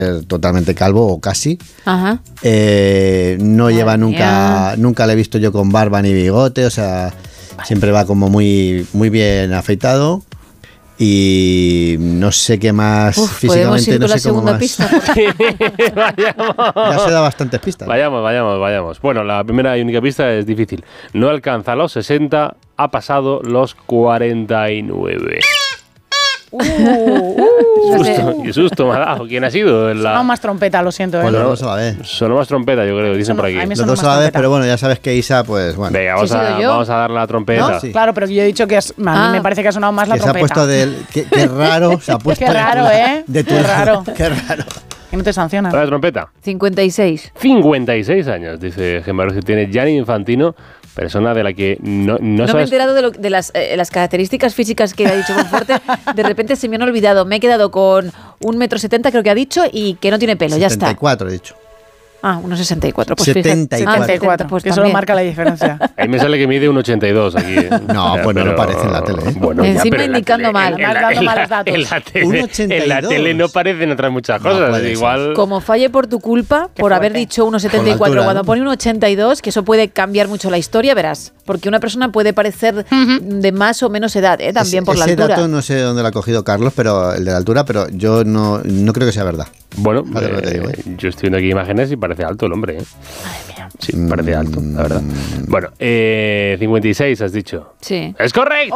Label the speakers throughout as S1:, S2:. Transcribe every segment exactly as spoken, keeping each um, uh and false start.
S1: totalmente calvo o casi.
S2: Ajá.
S1: Eh, no
S2: Madre
S1: lleva nunca,
S2: mía.
S1: nunca le he visto yo con barba ni bigote, o sea, siempre va como muy, muy bien afeitado. Y no sé qué más
S2: Uf,
S1: físicamente,
S2: ir
S1: no
S2: con
S1: sé cómo
S2: la
S1: más.
S2: segunda pista.
S3: Vayamos.
S1: Ya se da bastantes pistas.
S3: Vayamos, vayamos, vayamos. Bueno, la primera y única pista es difícil. No alcanza los sesenta, ha pasado los cuarenta y nueve.
S4: Uh, uh,
S3: Susto, qué susto me ha dado. ¿Quién ha sido? En la...
S4: Sonaba más trompeta, lo siento. ¿eh?
S1: Bueno,
S3: Sonó-
S1: los dos a la vez.
S3: Sonó más trompeta, yo creo, dicen
S4: Sonó-
S3: por aquí.
S4: a mí me
S1: Los
S4: sonó
S1: dos
S4: más
S1: a la vez,
S4: trompeta.
S1: pero bueno, ya sabes que Isa, pues bueno.
S3: Venga, vamos,
S2: ¿Sí he
S3: a,
S2: sido yo?
S3: vamos a dar la trompeta.
S1: ¿No? Sí.
S4: Claro, pero yo he dicho que es, a mí
S2: Ah.
S4: me parece que ha sonado más la
S1: Que se ha
S4: trompeta.
S1: puesto del. Qué, qué raro, se ha puesto.
S4: Qué
S1: de tu
S4: raro,
S1: lado-
S4: ¿eh?
S1: De tu
S4: Qué
S1: lado.
S4: raro.
S1: Qué raro.
S4: Y no te sancionan.
S3: La trompeta.
S2: cincuenta y seis.
S3: cincuenta y seis años, dice Gemma, que tiene Gianni Infantino, persona de la que no, no,
S2: No, me he
S3: sabes...
S2: enterado de, lo- de las, eh, las características físicas que ha dicho Monforte. De repente se me han olvidado. Me he quedado con un metro setenta, creo que ha dicho, y que no tiene pelo. Ya
S1: setenta y
S2: está.
S1: cuatro, he dicho.
S2: Ah, unos sesenta y cuatro. Pues
S1: setenta y cuatro.
S2: fíjate. Ah,
S4: setenta y cuatro,
S2: pues
S4: que solo
S2: también.
S4: marca la diferencia.
S3: Ahí me sale que mide un ochenta y dos aquí.
S1: No, pues no lo parece en la tele, ¿eh?
S3: Bueno, ya,
S2: Encima
S3: pero en la
S2: indicando
S3: tele-
S2: mal.
S3: en- en
S4: Además,
S3: la-
S4: dando
S3: en la-
S4: malos datos.
S3: En la
S1: un
S3: tele,
S1: ochenta y dos.
S3: en la tele no parecen otras muchas
S1: No
S3: cosas.
S1: puede ser.
S3: Igual...
S2: Como falle por tu culpa,
S4: Qué
S2: por haber
S4: fuerte.
S2: dicho unos setenta y
S1: Por la
S2: cuatro,
S1: altura,
S2: cuando
S1: ¿no?
S2: pone un ochenta y dos, que eso puede cambiar mucho la historia, verás. Porque una persona puede parecer de más o menos edad, ¿eh? También
S1: Ese-
S2: por la
S1: ese
S2: altura.
S1: dato no sé dónde lo ha cogido Carlos, pero el de la altura, pero yo no, no creo que sea verdad.
S3: Bueno,
S1: Vale, lo que te digo,
S3: eh,
S1: ¿eh?
S3: yo estoy viendo aquí imágenes y parece alto el hombre. ¿eh? Sí, parece alto, la verdad.
S1: Mm.
S3: Bueno, eh, cincuenta y seis has dicho.
S2: Sí.
S3: ¡Es correcto!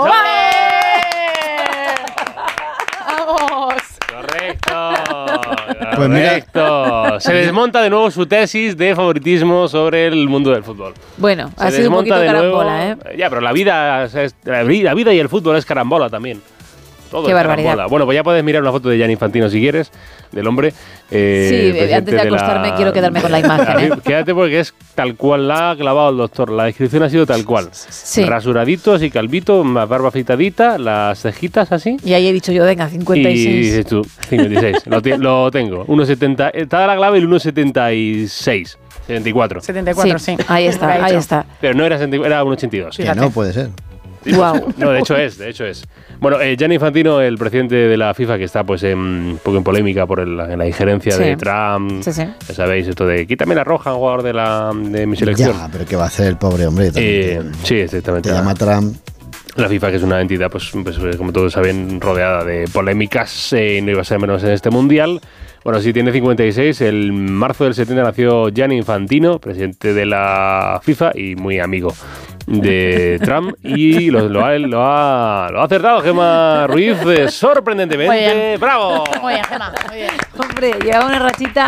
S4: ¡Vamos!
S3: Correcto.
S1: Pues mira.
S3: Correcto. Se desmonta de nuevo su tesis de favoritismo sobre el mundo del fútbol.
S2: Bueno,
S3: Se
S2: ha sido un
S3: desmonta
S2: poquito
S3: de
S2: carambola, ¿eh?
S3: nuevo. Ya, pero la vida, es- la vi- la vida y el fútbol es carambola también. Todo
S2: Qué
S3: es
S2: barbaridad.
S3: carambola. Bueno, pues ya puedes mirar una foto de Gianni Infantino si quieres, del hombre. eh,
S2: Sí,
S3: presidente
S2: antes de
S3: la-
S2: acostarme quiero quedarme con la imagen, ¿eh?
S3: Quédate porque es tal cual la ha clavado el doctor. La descripción ha sido tal cual.
S2: Sí.
S3: Rasuradito, así calvito, más barba afeitadita, las cejitas así.
S2: Y ahí he dicho yo, venga, cincuenta y
S3: Y
S2: seis.
S3: dices tú, cincuenta y seis. lo, ti- lo tengo. uno setenta. Está la clave el uno setenta y seis. setenta y cuatro.
S4: setenta y cuatro, sí.
S2: Sí, ahí está,
S4: Lo que ha
S2: ahí
S4: dicho.
S2: está.
S3: Pero no era, setenta era uno ochenta y dos.
S1: Que
S4: Fíjate.
S1: no puede ser.
S2: Wow.
S3: No, de hecho es, de hecho es. Bueno, eh, Gianni Infantino, el presidente de la FIFA, que está pues en, un poco en polémica por el- en la injerencia
S2: Sí.
S3: de Trump.
S2: Sí, sí.
S3: Ya sabéis, esto de quítame la roja, jugador de, la, de mi selección.
S1: Ya, pero ¿qué va a hacer el pobre hombre? También
S3: Eh,
S1: te-
S3: sí, exactamente.
S1: te llama Trump.
S3: La FIFA, que es una entidad, pues, pues, como todos saben, rodeada de polémicas, eh, no iba a ser menos en este mundial. Bueno, sí, tiene cincuenta y seis. El marzo del setenta nació Gianni Infantino, presidente de la FIFA y muy amigo de Trump. Y lo, lo ha, lo, ha, lo ha acertado Gemma Ruiz eh, sorprendentemente.
S4: Muy bien.
S3: ¡Bravo!
S4: Muy bien, Gemma, muy bien.
S2: Hombre, lleva una rachita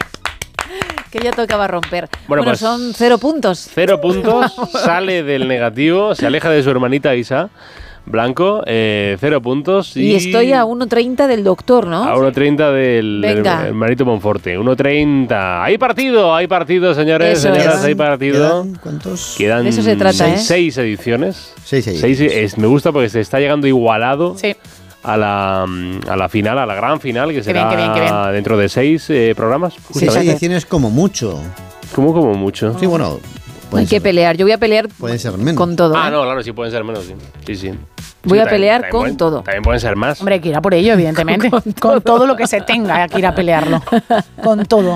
S2: que ya tocaba romper.
S3: Bueno,
S2: Bueno,
S3: pues-
S2: son cero puntos.
S3: Cero puntos, sale del negativo, se aleja de su hermanita Isa Blanco, eh, cero puntos. Y,
S2: Y estoy a uno treinta del doctor, ¿no?
S3: A uno treinta del, del
S2: Venga.
S3: hermanito Monforte. uno treinta. Hay partido, hay partido, señores,
S2: Eso
S3: señoras,
S2: es.
S3: hay partido.
S1: ¿Quedan cuántos?
S3: Quedan
S2: De eso se trata,
S3: seis,
S2: ¿eh?
S3: seis ediciones.
S1: Seis, seis.
S3: Seis, es- me gusta porque se está llegando igualado
S4: Sí.
S3: a, la, mm, a la final, a la gran final, que será
S4: bien, qué bien, qué bien.
S3: dentro de seis eh, programas.
S1: Seis
S3: justamente.
S1: ediciones como mucho.
S3: Como, como mucho.
S1: Sí, bueno.
S2: Hay
S1: pueden
S2: que
S1: ser-
S2: pelear. Yo voy a pelear
S1: Pueden ser menos.
S2: con todo.
S3: Ah,
S2: ¿eh?
S3: no, claro, sí pueden ser menos, sí. Sí, sí.
S2: Voy
S3: Sí,
S2: a
S3: también-
S2: pelear
S3: también
S2: con
S3: pueden-
S2: todo.
S3: También pueden ser más.
S4: Hombre, hay que ir a por ello, evidentemente. Con todo lo que se tenga, hay que ir a pelearlo. Con todo.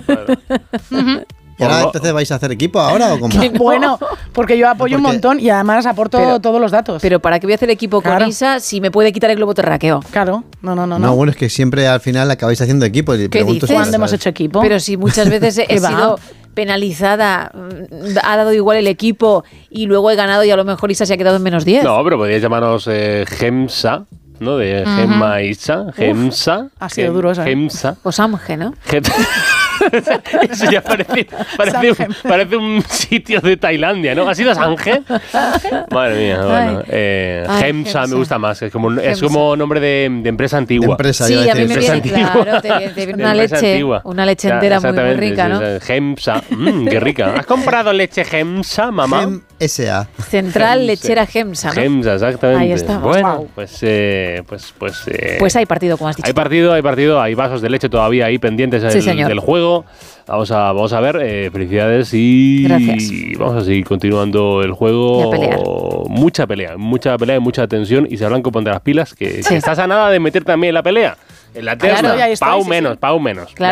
S1: ¿Y ahora
S3: Por lo-
S1: entonces vais a hacer equipo ahora o cómo?
S2: Que no.
S4: Bueno, porque yo apoyo un
S1: Porque-
S4: montón y además aporto
S2: Pero-
S4: todos los datos.
S2: Pero ¿para qué voy a hacer equipo con
S4: Claro.
S2: Isa si me puede quitar el globo terráqueo?
S4: Claro, no, no, no.
S1: No,
S4: no.
S1: bueno, es que siempre al final acabáis haciendo equipo. Y pregunto
S2: dices?
S1: si
S4: ¿Cuándo
S1: lo
S4: hemos
S1: sabes.
S4: hecho equipo?
S2: Pero si muchas veces he
S4: ¿Qué va?
S2: sido penalizada, mm, ha dado igual el equipo y luego he ganado y a lo mejor Isa se ha quedado en menos diez.
S3: No, pero podríais llamarnos eh, Gemsa, ¿no? De Gemma Isa. Gemsa.
S4: ha sido
S3: Gem-
S4: duro eso, ¿eh?
S3: Gemsa.
S2: O Samge, ¿no?
S3: Gem- Eso ya parece, parece, un,
S4: Samgem.
S3: parece un sitio de Tailandia, ¿no? ¿Ha sido Sange? Madre mía, bueno.
S2: Ay.
S3: Eh,
S2: Ay,
S3: Gemsa me
S2: Gemsa.
S3: gusta más, es como, es
S2: Gemsa.
S3: como nombre de, de empresa antigua.
S1: De empresa,
S2: Sí,
S1: iba
S2: a
S1: a
S2: mí
S1: decir.
S2: me
S3: Empresa
S2: viene,
S3: antigua.
S2: claro, te viene, te viene
S3: De
S2: una
S3: empresa
S2: leche,
S3: antigua.
S2: una leche
S3: Ya,
S2: entera muy, muy
S3: exactamente,
S2: rica,
S3: sí,
S2: ¿no?
S3: sí. Gemsa, mm, qué rica. ¿Has comprado leche Gemsa, mamá?
S1: Gem- S A
S2: Central Lechera Gemsa, ¿no?
S3: Gemsa, exactamente.
S2: Ahí estamos.
S3: Bueno,
S2: Wow.
S3: pues, eh, pues, pues, eh,
S2: Pues hay partido, como has dicho.
S3: hay partido, hay partido, hay vasos de leche todavía ahí pendientes
S2: Sí,
S3: del,
S2: señor.
S3: del juego. Vamos a, vamos a ver, eh, felicidades y
S2: Gracias.
S3: vamos a seguir continuando el juego.
S2: Y a pelear.
S3: Mucha pelea, mucha pelea y mucha tensión. Y se Blanco, ponte las pilas, que,
S2: Sí.
S3: que estás a nada de meter también en la pelea. En la terna,
S4: Claro, ya estoy,
S3: Pau
S4: sí,
S3: menos,
S4: sí.
S3: Pau menos.
S2: Claro.